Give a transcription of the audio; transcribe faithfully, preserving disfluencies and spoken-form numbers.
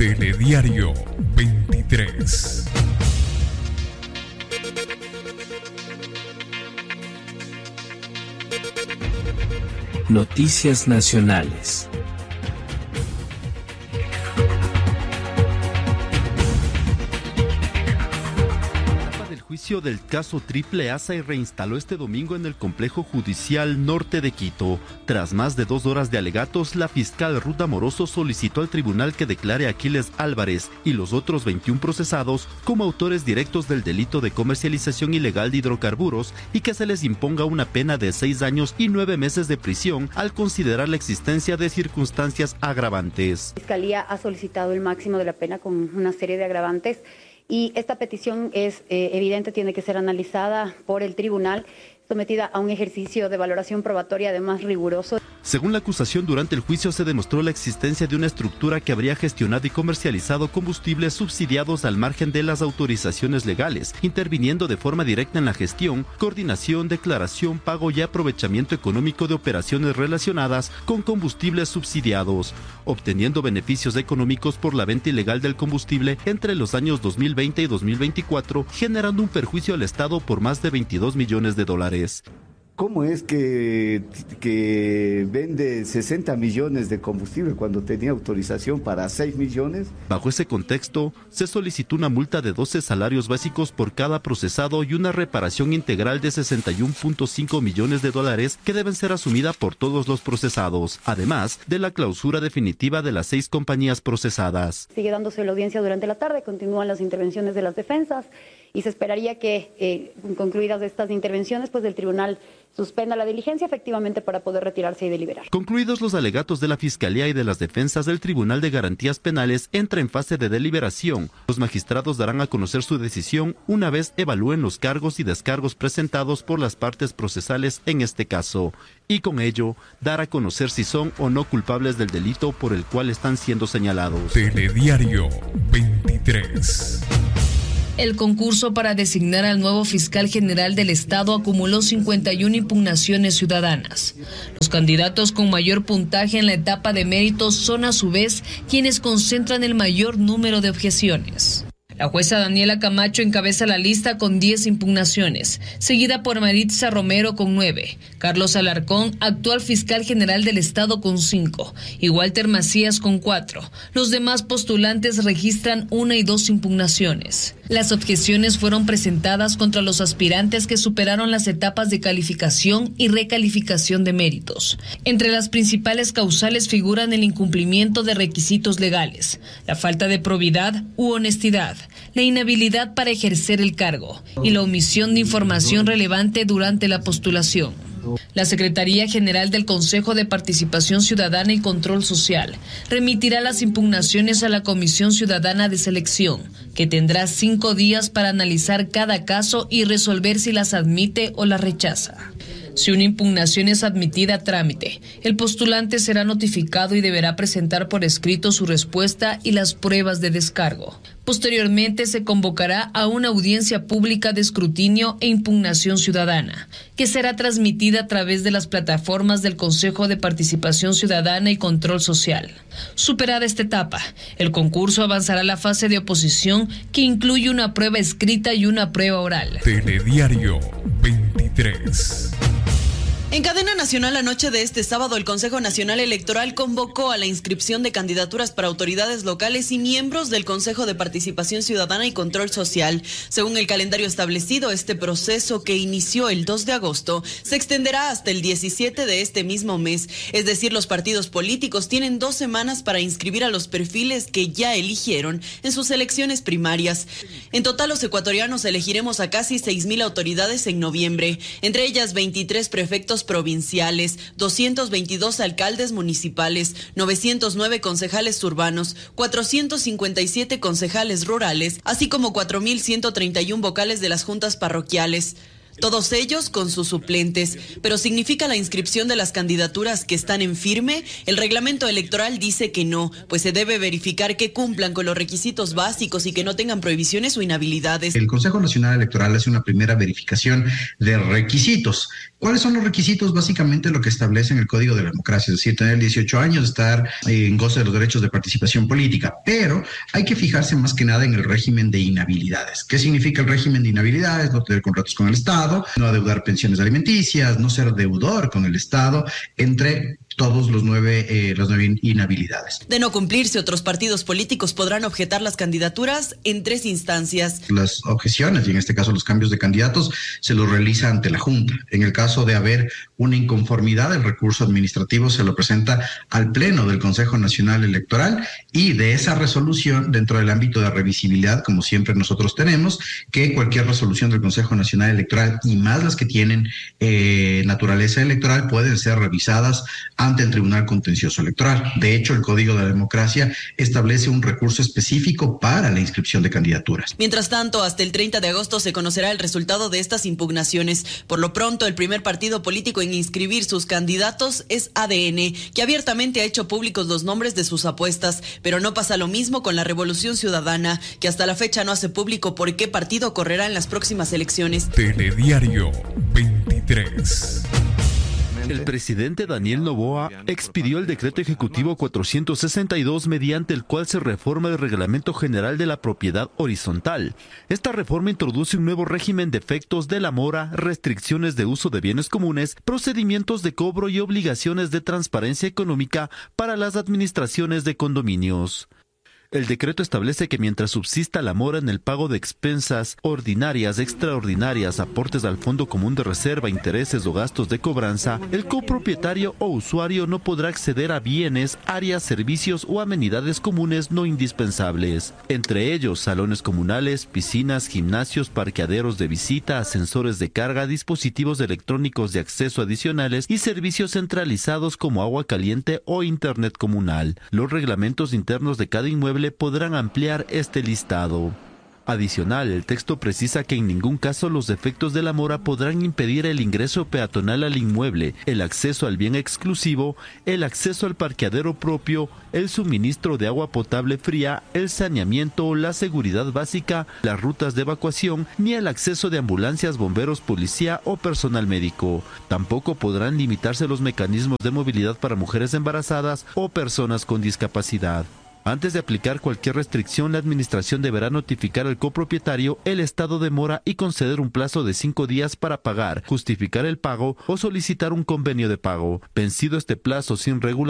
Telediario veintitrés. Noticias nacionales. El juicio del caso Triple A se reinstaló este domingo en el complejo judicial norte de Quito. Tras más de dos horas de alegatos, la fiscal Ruth Amoroso solicitó al tribunal que declare a Aquiles Álvarez y los otros veintiún procesados como autores directos del delito de comercialización ilegal de hidrocarburos y que se les imponga una pena de seis años y nueve meses de prisión al considerar la existencia de circunstancias agravantes. La Fiscalía ha solicitado el máximo de la pena con una serie de agravantes. Y esta petición es eh, evidente, tiene que ser analizada por el tribunal, sometida a un ejercicio de valoración probatoria además riguroso. Según la acusación, durante el juicio se demostró la existencia de una estructura que habría gestionado y comercializado combustibles subsidiados al margen de las autorizaciones legales, interviniendo de forma directa en la gestión, coordinación, declaración, pago y aprovechamiento económico de operaciones relacionadas con combustibles subsidiados, obteniendo beneficios económicos por la venta ilegal del combustible entre los años dos mil veinte y dos mil veinticuatro, generando un perjuicio al Estado por más de veintidós millones de dólares. ¿Cómo es que, que vende sesenta millones de combustible cuando tenía autorización para seis millones? Bajo ese contexto, se solicitó una multa de doce salarios básicos por cada procesado y una reparación integral de sesenta y uno punto cinco millones de dólares que deben ser asumida por todos los procesados, además de la clausura definitiva de las seis compañías procesadas. Sigue dándose la audiencia durante la tarde, continúan las intervenciones de las defensas y se esperaría que, eh, concluidas estas intervenciones, pues el tribunal suspenda la diligencia efectivamente para poder retirarse y deliberar. Concluidos los alegatos de la Fiscalía y de las defensas, del Tribunal de Garantías Penales entra en fase de deliberación. Los magistrados darán a conocer su decisión una vez evalúen los cargos y descargos presentados por las partes procesales en este caso, y con ello dar a conocer si son o no culpables del delito por el cual están siendo señalados. Telediario veintitrés. El concurso para designar al nuevo fiscal general del Estado acumuló cincuenta y una impugnaciones ciudadanas. Los candidatos con mayor puntaje en la etapa de méritos son a su vez quienes concentran el mayor número de objeciones. La jueza Daniela Camacho encabeza la lista con diez impugnaciones, seguida por Maritza Romero con nueve, Carlos Alarcón, actual fiscal general del Estado, con cinco, y Walter Macías con cuatro. Los demás postulantes registran una y dos impugnaciones. Las objeciones fueron presentadas contra los aspirantes que superaron las etapas de calificación y recalificación de méritos. Entre las principales causales figuran el incumplimiento de requisitos legales, la falta de probidad u honestidad, la inhabilidad para ejercer el cargo y la omisión de información relevante durante la postulación. La Secretaría General del Consejo de Participación Ciudadana y Control Social remitirá las impugnaciones a la Comisión Ciudadana de Selección, que tendrá cinco días para analizar cada caso y resolver si las admite o las rechaza. Si una impugnación es admitida a trámite, el postulante será notificado y deberá presentar por escrito su respuesta y las pruebas de descargo. Posteriormente se convocará a una audiencia pública de escrutinio e impugnación ciudadana, que será transmitida a través de las plataformas del Consejo de Participación Ciudadana y Control Social. Superada esta etapa, el concurso avanzará a la fase de oposición, que incluye una prueba escrita y una prueba oral. Telediario veintitrés. En cadena nacional, la noche de este sábado, el Consejo Nacional Electoral convocó a la inscripción de candidaturas para autoridades locales y miembros del Consejo de Participación Ciudadana y Control Social. Según el calendario establecido, este proceso, que inició el dos de agosto, se extenderá hasta el diecisiete de este mismo mes. Es decir, los partidos políticos tienen dos semanas para inscribir a los perfiles que ya eligieron en sus elecciones primarias. En total, los ecuatorianos elegiremos a casi seis mil autoridades en noviembre, entre ellas veintitrés prefectos provinciales, doscientos veintidós alcaldes municipales, novecientos nueve concejales urbanos, cuatrocientos cincuenta y siete concejales rurales, así como cuatro mil ciento treinta y uno vocales de las juntas parroquiales. todos ellos con sus suplentes. Pero ¿significa la inscripción de las candidaturas que están en firme? El reglamento electoral dice que no, pues se debe verificar que cumplan con los requisitos básicos y que no tengan prohibiciones o inhabilidades. El Consejo Nacional Electoral hace una primera verificación de requisitos. ¿Cuáles son los requisitos? Básicamente lo que establece en el Código de la Democracia, es decir, tener dieciocho años, estar en goce de los derechos de participación política, pero hay que fijarse más que nada en el régimen de inhabilidades. ¿Qué significa el régimen de inhabilidades? No tener contratos con el Estado, no adeudar pensiones alimenticias, no ser deudor con el Estado, entre todos los nueve, eh, las nueve inhabilidades. De no cumplirse, otros partidos políticos podrán objetar las candidaturas en tres instancias. Las objeciones, y en este caso los cambios de candidatos, se los realiza ante la Junta. En el caso de haber una inconformidad, el recurso administrativo se lo presenta al Pleno del Consejo Nacional Electoral, y de esa resolución, dentro del ámbito de revisibilidad, como siempre nosotros tenemos, que cualquier resolución del Consejo Nacional Electoral, y más las que tienen eh, naturaleza electoral, pueden ser revisadas ante el Tribunal Contencioso Electoral. De hecho, el Código de la Democracia establece un recurso específico para la inscripción de candidaturas. Mientras tanto, hasta el treinta de agosto se conocerá el resultado de estas impugnaciones. Por lo pronto, el primer partido político en inscribir sus candidatos es A D N, que abiertamente ha hecho públicos los nombres de sus apuestas, pero no pasa lo mismo con la Revolución Ciudadana, que hasta la fecha no hace público por qué partido correrá en las próximas elecciones. Telediario veintitrés. El presidente Daniel Noboa expidió el decreto ejecutivo cuatrocientos sesenta y dos, mediante el cual se reforma el Reglamento General de la Propiedad Horizontal. Esta reforma introduce un nuevo régimen de efectos de la mora, restricciones de uso de bienes comunes, procedimientos de cobro y obligaciones de transparencia económica para las administraciones de condominios. El decreto establece que mientras subsista la mora en el pago de expensas ordinarias, extraordinarias, aportes al Fondo Común de Reserva, intereses o gastos de cobranza, el copropietario o usuario no podrá acceder a bienes, áreas, servicios o amenidades comunes no indispensables, entre ellos salones comunales, piscinas, gimnasios, parqueaderos de visita, ascensores de carga, dispositivos electrónicos de acceso adicionales y servicios centralizados como agua caliente o internet comunal. Los reglamentos internos de cada inmueble podrán ampliar este listado. Adicional, el texto precisa que en ningún caso los efectos de la mora podrán impedir el ingreso peatonal al inmueble, el acceso al bien exclusivo, el acceso al parqueadero propio, el suministro de agua potable fría, el saneamiento, la seguridad básica, las rutas de evacuación, ni el acceso de ambulancias, bomberos, policía o personal médico. Tampoco podrán limitarse los mecanismos de movilidad para mujeres embarazadas o personas con discapacidad. Antes de aplicar cualquier restricción, la administración deberá notificar al copropietario el estado de mora y conceder un plazo de cinco días para pagar, justificar el pago o solicitar un convenio de pago. Vencido este plazo sin regulación,